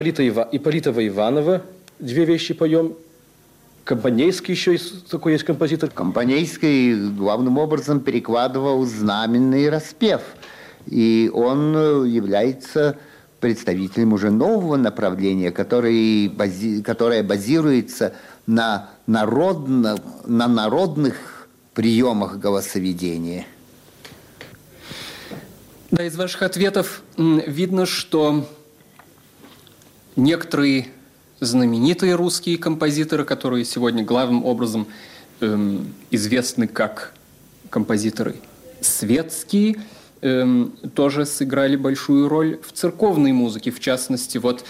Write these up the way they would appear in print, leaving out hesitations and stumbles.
Ипполитова Иванова две вещи поем. Компанейский еще такой есть композитор. Компанейский главным образом перекладывал знаменный распев. И он является представителем уже нового направления, которое базируется на народных приемах голосоведения. Да, из ваших ответов видно, что некоторые знаменитые русские композиторы, которые сегодня главным образом известны как композиторы светские, тоже сыграли большую роль в церковной музыке. В частности, вот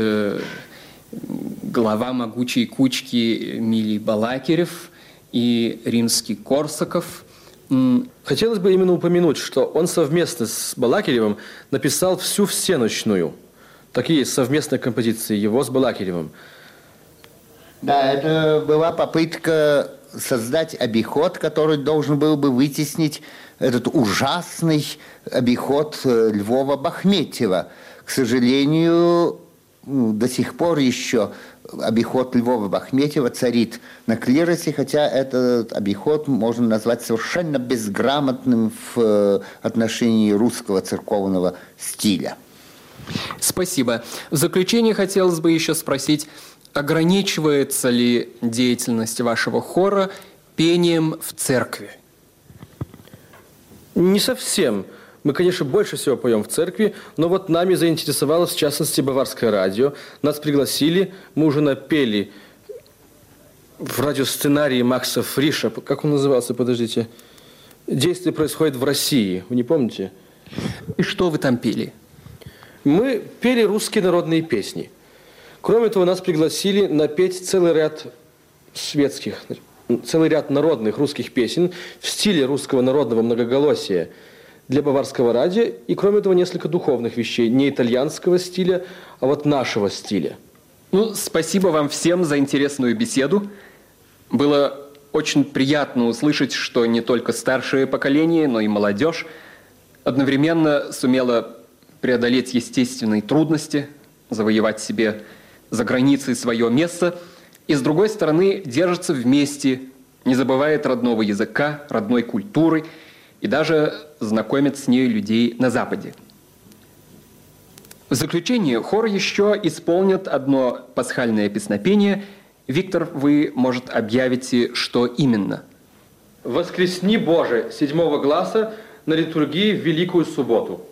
глава «Могучей кучки» Милий Балакирев и Римский-Корсаков. Хотелось бы именно упомянуть, что он совместно с Балакиревым написал всю всенощную. Такие совместные композиции его с Балакиревым. Да, это была попытка создать обиход, который должен был бы вытеснить этот ужасный обиход Львова-Бахметьева. К сожалению, до сих пор еще обиход Львова-Бахметьева царит на клиросе, хотя этот обиход можно назвать совершенно безграмотным в отношении русского церковного стиля. Спасибо. В заключение хотелось бы еще спросить, ограничивается ли деятельность вашего хора пением в церкви? Не совсем. Мы, конечно, больше всего поем в церкви, но вот нами заинтересовалось, в частности, Баварское радио. Нас пригласили, мы уже напели в радиосценарии Макса Фриша. Как он назывался, подождите? «Действие происходит в России». Вы не помните? И что вы там пели? Мы пели русские народные песни. Кроме того, нас пригласили напеть целый ряд народных русских песен в стиле русского народного многоголосия для Баварского радио. И, кроме того, несколько духовных вещей. Не итальянского стиля, а вот нашего стиля. Ну, спасибо вам всем за интересную беседу. Было очень приятно услышать, что не только старшее поколение, но и молодежь одновременно сумела преодолеть естественные трудности, завоевать себе за границей свое место, и, с другой стороны, держится вместе, не забывает родного языка, родной культуры и даже знакомит с ней людей на Западе. В заключение хор еще исполнит одно пасхальное песнопение. Виктор, вы, может, объявите, что именно? «Воскресни, Боже, 7 гласа на литургии в Великую Субботу».